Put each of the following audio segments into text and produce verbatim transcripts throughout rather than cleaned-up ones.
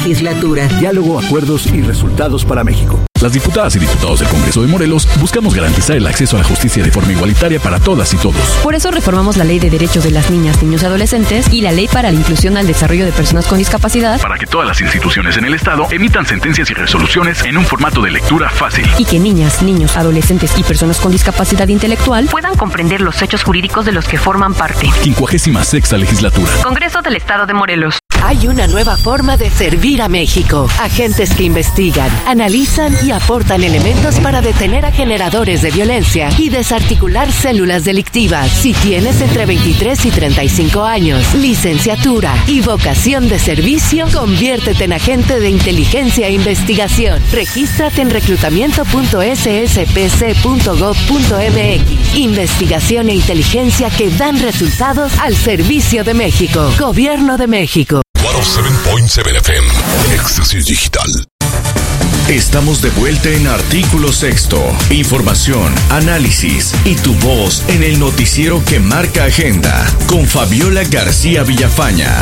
legislatura. Diálogo, acuerdos y resultados para México. Las diputadas y diputados del Congreso de Morelos buscamos garantizar el acceso a la justicia de forma igualitaria para todas y todos. Por eso reformamos la Ley de Derechos de las Niñas, Niños y Adolescentes y la Ley para la Inclusión al Desarrollo de Personas con Discapacidad, para que todas las instituciones en el Estado emitan sentencias y resoluciones en un formato de lectura fácil. Y que niñas, niños, adolescentes y personas con discapacidad intelectual puedan comprender los hechos jurídicos de los que forman parte. quincuagésima sexta Legislatura. Congreso del Estado de Morelos. Hay una nueva forma de servir a México. Agentes que investigan, analizan y aportan elementos para detener a generadores de violencia y desarticular células delictivas. Si tienes entre veintitrés y treinta y cinco años, licenciatura y vocación de servicio, conviértete en agente de inteligencia e investigación. Regístrate en reclutamiento punto s s p c punto gov punto m x. Investigación e inteligencia que dan resultados al servicio de México. Gobierno de México. ciento siete punto siete F M, Éxtasis Digital. Estamos de vuelta en Artículo Sexto. Información, análisis y tu voz en el noticiero que marca agenda con Fabiola García Villafaña.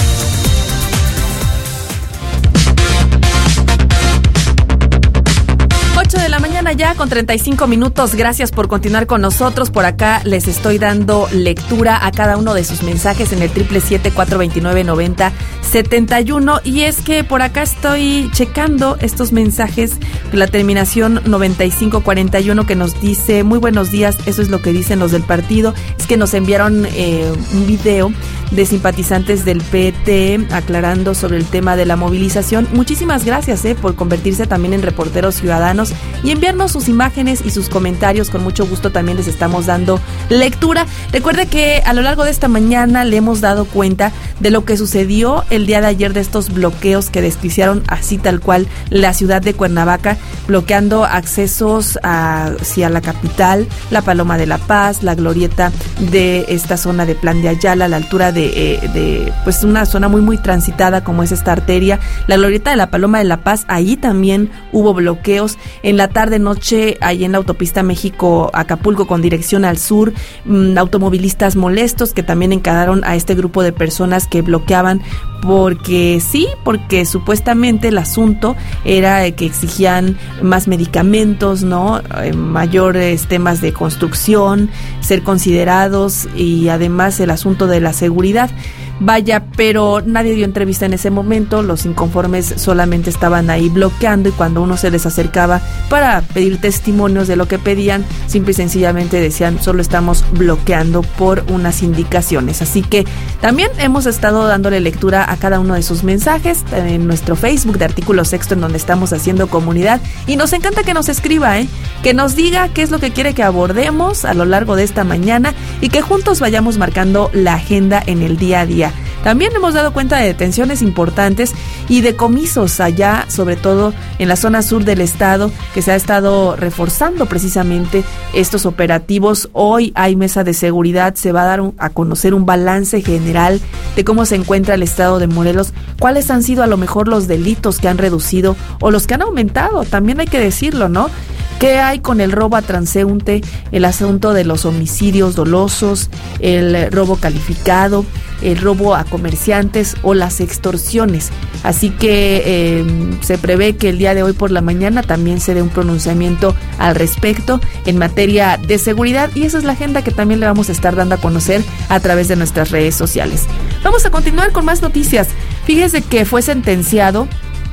ocho de la mañana ya con treinta y cinco minutos. Gracias por continuar con nosotros. Por acá les estoy dando lectura a cada uno de sus mensajes en el triple siete, cuatro veintinueve, noventa, setenta y uno. Y es que por acá estoy checando estos mensajes, la terminación noventa y cinco cuarenta y uno, que nos dice: muy buenos días, eso es lo que dicen los del partido. Es que nos enviaron eh, un video de simpatizantes del P T aclarando sobre el tema de la movilización. Muchísimas gracias eh, por convertirse también en reporteros ciudadanos y enviarnos sus imágenes y sus comentarios. Con mucho gusto también les estamos dando lectura. Recuerde que a lo largo de esta mañana le hemos dado cuenta de lo que sucedió el día de ayer, de estos bloqueos que desquiciaron así tal cual la ciudad de Cuernavaca, bloqueando accesos a, hacia la capital, la Paloma de la Paz, la glorieta de esta zona de Plan de Ayala, a la altura de, eh, de pues una zona muy muy transitada como es esta arteria, la glorieta de la Paloma de la Paz. Ahí también hubo bloqueos. En la tarde noche, ahí en la autopista México-Acapulco con dirección al sur, mmm, automovilistas molestos que también encararon a este grupo de personas que bloqueaban porque sí, porque supuestamente el asunto era que exigían más medicamentos, ¿no? Eh, mayores temas de construcción, ser considerados, y además el asunto de la seguridad. Vaya, pero nadie dio entrevista en ese momento, los inconformes solamente estaban ahí bloqueando, y cuando uno se les acercaba para pedir testimonios de lo que pedían, simple y sencillamente decían: solo estamos bloqueando por unas indicaciones. Así que también hemos estado dándole lectura a cada uno de sus mensajes en nuestro Facebook de Artículo Sexto, en donde estamos haciendo comunidad, y nos encanta que nos escriba, ¿eh? que nos diga qué es lo que quiere que abordemos a lo largo de esta mañana y que juntos vayamos marcando la agenda en el día a día. También hemos dado cuenta de detenciones importantes y decomisos allá, sobre todo en la zona sur del estado, que se ha estado reforzando precisamente estos operativos. Hoy hay mesa de seguridad, se va a dar un, a conocer un balance general de cómo se encuentra el estado de Morelos, cuáles han sido a lo mejor los delitos que han reducido o los que han aumentado, también hay que decirlo, ¿no? ¿Qué hay con el robo a transeúnte, el asunto de los homicidios dolosos, el robo calificado, el robo a comerciantes o las extorsiones? Así que eh, se prevé que el día de hoy por la mañana también se dé un pronunciamiento al respecto en materia de seguridad, y esa es la agenda que también le vamos a estar dando a conocer a través de nuestras redes sociales. Vamos a continuar con más noticias. Fíjese que fue sentenciado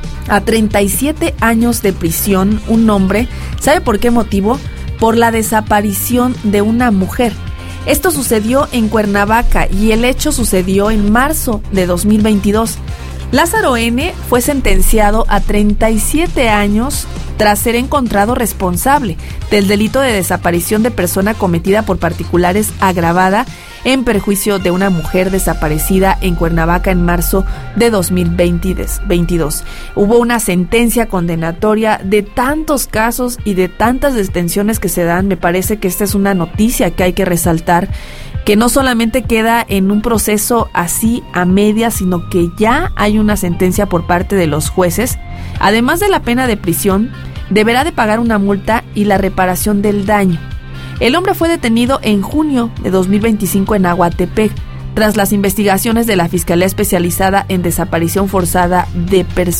a treinta y siete años de prisión un hombre. ¿Sabe por qué motivo? Por la desaparición de una mujer. Esto sucedió en Cuernavaca y el hecho sucedió en marzo de dos mil veintidós. Lázaro N. fue sentenciado a treinta y siete años tras ser encontrado responsable del delito de desaparición de persona cometida por particulares agravada en perjuicio de una mujer desaparecida en Cuernavaca en marzo de dos mil veintidós. Hubo una sentencia condenatoria. De tantos casos y de tantas detenciones que se dan, me parece que esta es una noticia que hay que resaltar, que no solamente queda en un proceso así a medias, sino que ya hay una sentencia por parte de los jueces. Además de la pena de prisión, deberá de pagar una multa y la reparación del daño. El hombre fue detenido en junio de dos mil veinticinco en Aguatepec, tras las investigaciones de la Fiscalía Especializada en Desaparición Forzada de Personas.